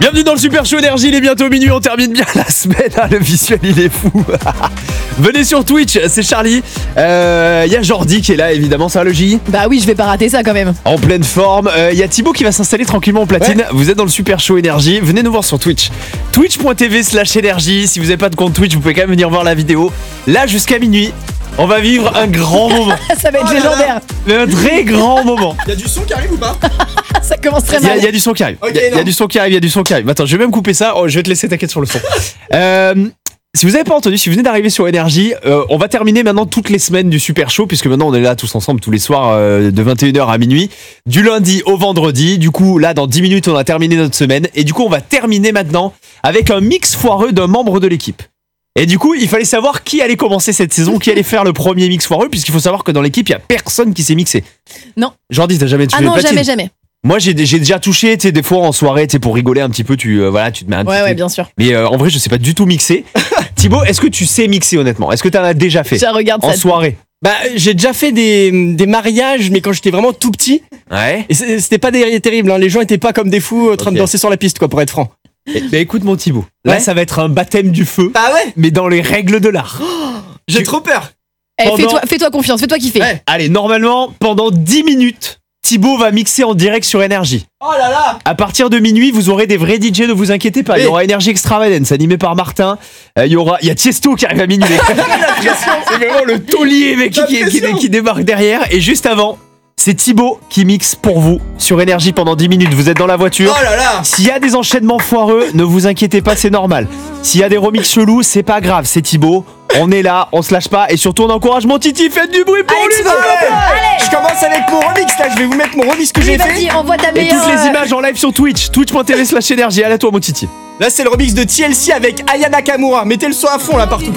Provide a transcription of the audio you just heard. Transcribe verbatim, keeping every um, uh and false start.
Bienvenue dans le Super Show Énergie, il est bientôt minuit, on termine bien la semaine, hein, le visuel il est fou. Venez sur Twitch, c'est Charlie, il euh, y a Jordi qui est là évidemment, ça va le J? Bah oui, je vais pas rater ça quand même. En pleine forme, il euh, y a Thibaut qui va s'installer tranquillement en platine, ouais. Vous êtes dans le Super Show Énergie, venez nous voir sur Twitch. Twitch.tv slash énergie, si vous n'avez pas de compte Twitch, vous pouvez quand même venir voir la vidéo. Là jusqu'à minuit, on va vivre un grand moment. Ça va être oh légendaire. Là là. Un très grand moment. Il y a du son qui arrive ou pas? Ça commence très mal. Il y, y a du son qui arrive. Il okay, y, y a du son qui arrive, il y a du son qui arrive. Attends, je vais même couper ça. Oh, je vais te laisser, t'inquiète sur le son. euh, si vous n'avez pas entendu, si vous venez d'arriver sur Énergie, euh, on va terminer maintenant toutes les semaines du Super Show, puisque maintenant on est là tous ensemble tous les soirs euh, de vingt et une heures à minuit, du lundi au vendredi. Du coup, là, dans dix minutes, on a terminé notre semaine. Et du coup, on va terminer maintenant avec un mix foireux d'un membre de l'équipe. Et du coup, il fallait savoir qui allait commencer cette saison, qui allait faire le premier mix foireux, puisqu'il faut savoir que dans l'équipe, il y a personne qui s'est mixé. Non. Jordi, t'as jamais touché Ah non, de platine? jamais, jamais. Moi, j'ai, j'ai déjà touché, tu sais, des fois en soirée, tu sais, pour rigoler un petit peu, tu, euh, voilà, tu te mets un petit Ouais, peu. ouais, bien sûr. Mais euh, en vrai, je sais pas du tout mixer. Thibaut, est-ce que tu sais mixer honnêtement? Est-ce que t'en as déjà fait? Je regarde en ça. soirée? Bah, j'ai déjà fait des, des mariages, mais quand j'étais vraiment tout petit. Ouais. Et c'était pas des, terrible, hein. Les gens étaient pas comme des fous en train okay. de danser sur la piste, quoi, pour être franc. Bah écoute, mon Thibaut, là, ouais. Ça va être un baptême du feu. Ah ouais? Mais dans les règles de l'art. Oh, j'ai tu... trop peur. Eh, pendant... fais-toi, fais-toi confiance, fais-toi kiffer. Ouais. Allez, normalement, pendant dix minutes, Thibaut va mixer en direct sur Énergie. Oh là là! À partir de minuit, vous aurez des vrais D J, ne vous inquiétez pas. Il y aura Énergie Extravagance, animé par Martin. Euh, il y aura, il y a Tiesto qui arrive à minuit. C'est vraiment le taulier, mec, qui, qui, qui, qui débarque derrière. Et juste avant, c'est Thibaut qui mixe pour vous sur Énergie pendant dix minutes. Vous êtes dans la voiture. Oh là là! S'il y a des enchaînements foireux, ne vous inquiétez pas, c'est normal. S'il y a des remixes chelous, c'est pas grave, c'est Thibaut. On est là, on se lâche pas et surtout on encourage mon Titi, faites du bruit pour allez, lui. Allez, allez. Je commence avec mon remix là, je vais vous mettre mon remix que oui, j'ai vas-y, fait. Envoie ta et meilleure... toutes les images en live sur Twitch, twitch.tv slash énergie. Allez à toi mon Titi. Là c'est le remix de T L C avec Aya Nakamura. Mettez le son à fond là partout.